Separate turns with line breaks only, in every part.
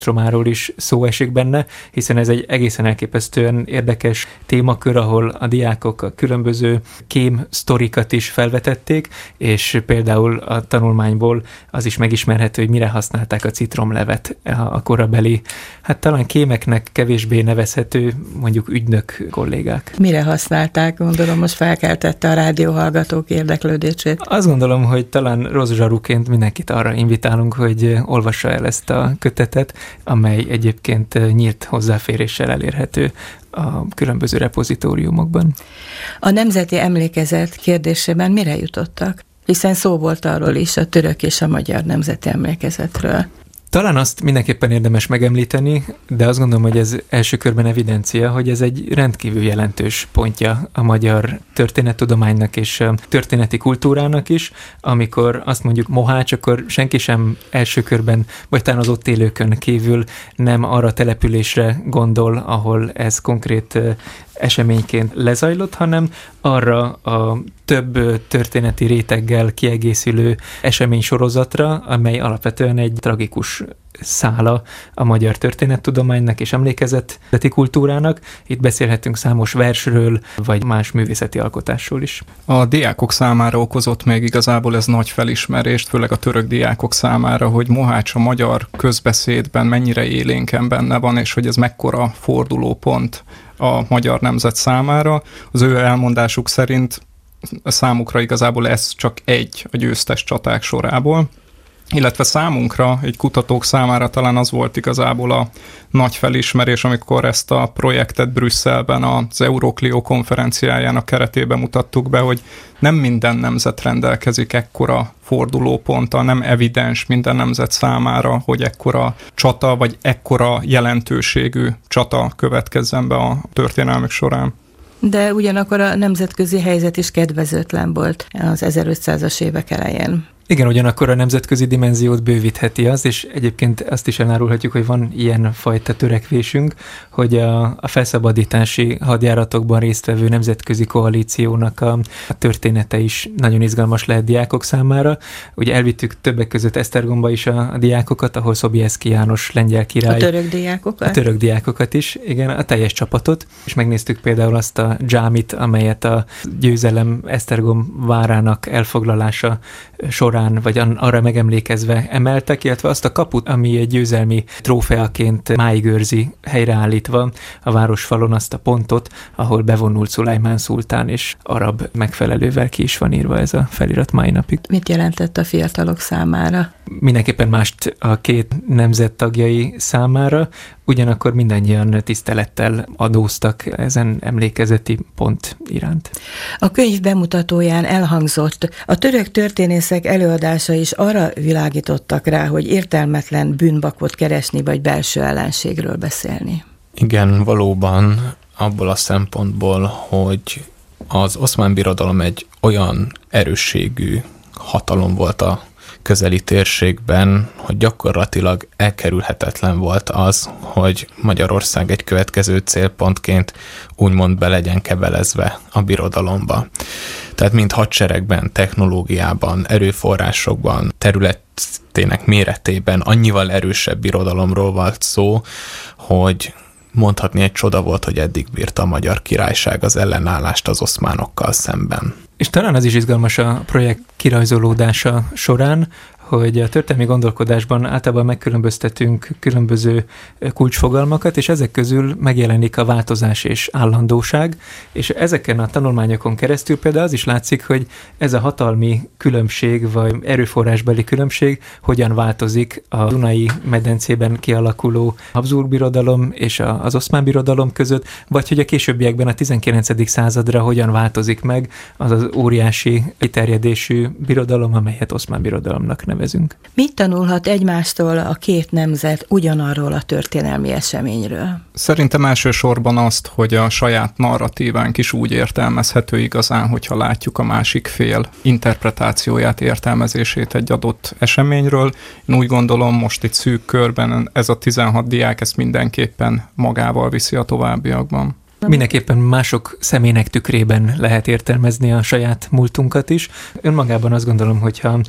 citromáról is szó esik benne, hiszen ez egy egészen elképesztően érdekes témakör, ahol a diákok a különböző kém sztorikat is felvetették, és például a tanulmányból az is megismerhető, hogy mire használták a citromlevet a korabeli, hát talán kémeknek kevésbé nevezhető, mondjuk ügynök kollégák.
Mire használták? Gondolom, most felkeltette a rádióhallgatók érdeklődését.
Azt gondolom, hogy talán rossz zsaruként mindenkit arra invitálunk, hogy olvassa el ezt a kötetet, amely egyébként nyílt hozzáféréssel elérhető a különböző repozitóriumokban.
A nemzeti emlékezet kérdésében mire jutottak? Hiszen szó volt arról is, a török és a magyar nemzeti emlékezetről.
Talán azt mindenképpen érdemes megemlíteni, de azt gondolom, hogy ez első körben evidencia, hogy ez egy rendkívül jelentős pontja a magyar történettudománynak és a történeti kultúrának is. Amikor azt mondjuk Mohács, akkor senki sem első körben, vagy talán az ott élőkön kívül nem arra a településre gondol, ahol ez konkrét eseményként lezajlott, hanem arra a több történeti réteggel kiegészülő eseménysorozatra, amely alapvetően egy tragikus szála a magyar történettudománynak és emlékezeti kultúrának. Itt beszélhetünk számos versről, vagy más művészeti alkotásról is.
A diákok számára okozott még igazából ez nagy felismerést, főleg a török diákok számára, hogy Mohács a magyar közbeszédben mennyire élénken benne van, és hogy ez mekkora fordulópont a magyar nemzet számára. Az ő elmondásuk szerint számukra igazából ez csak egy a győztes csaták sorából, illetve számunkra, egy kutatók számára talán az volt igazából a nagy felismerés, amikor ezt a projektet Brüsszelben az Euroclio konferenciájának keretében mutattuk be, hogy nem minden nemzet rendelkezik ekkora fordulóponttal, nem evidens minden nemzet számára, hogy ekkora csata, vagy ekkora jelentőségű csata következzen be a történelmük során.
De ugyanakkor a nemzetközi helyzet is kedvezőtlen volt az 1500-as évek elején.
Igen, ugyanakkor a nemzetközi dimenziót bővítheti az, és egyébként azt is elárulhatjuk, hogy van ilyen fajta törekvésünk, hogy a felszabadítási hadjáratokban résztvevő nemzetközi koalíciónak a története is nagyon izgalmas lehet diákok számára. Ugye elvittük többek között Esztergomba is a diákokat, ahol Sobieski János lengyel király.
A török diákokat?
A török diákokat is, igen, a teljes csapatot, és megnéztük például azt a dzsámit, amelyet a győzelem Esztergom várának elfoglalása során, vagy arra megemlékezve emeltek, illetve azt a kaput, ami egy győzelmi trófeaként máig őrzi helyreállítva a városfalon azt a pontot, ahol bevonult Szulajmán szultán, és arab megfelelővel ki is van írva ez a felirat mai napig.
Mit jelentett a fiatalok számára?
Mindenképpen mást a két nemzet tagjai számára, ugyanakkor mindannyian tisztelettel adóztak ezen emlékezeti pont iránt.
A könyv bemutatóján elhangzott, a török történészek előadása is arra világítottak rá, hogy értelmetlen bűnbakot keresni, vagy belső ellenségről beszélni.
Igen, valóban abból a szempontból, hogy az Oszmán Birodalom egy olyan erősségű hatalom volt a közeli térségben, hogy gyakorlatilag elkerülhetetlen volt az, hogy Magyarország egy következő célpontként úgymond be legyen kebelezve a birodalomba. Tehát mind hadseregben, technológiában, erőforrásokban, területének méretében annyival erősebb birodalomról volt szó, hogy mondhatni egy csoda volt, hogy eddig bírta a Magyar Királyság az ellenállást az oszmánokkal szemben.
És talán az is izgalmas a projekt kirajzolódása során, hogy a történelmi gondolkodásban általában megkülönböztetünk különböző kulcsfogalmakat, és ezek közül megjelenik a változás és állandóság, és ezeken a tanulmányokon keresztül például az is látszik, hogy ez a hatalmi különbség, vagy erőforrásbeli különbség hogyan változik a Dunai medencében kialakuló Habsburg birodalom és az Oszmán birodalom között, vagy hogy a későbbiekben a 19. századra hogyan változik meg az az óriási kiterjedésű birodalom, amelyet Oszmán birodalomnak nevezünk.
Mit tanulhat egymástól a két nemzet ugyanarról a történelmi eseményről?
Szerintem elsősorban azt, hogy a saját narratívánk is úgy értelmezhető igazán, hogyha látjuk a másik fél interpretációját, értelmezését egy adott eseményről. Én úgy gondolom, most itt szűk körben ez a 16 diák ezt mindenképpen magával viszi a továbbiakban.
Mindenképpen mások személynek tükrében lehet értelmezni a saját múltunkat is. Önmagában azt gondolom, hogyha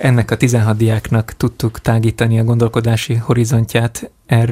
ennek a 16 diáknak tudtuk tágítani a gondolkodási horizontját erről.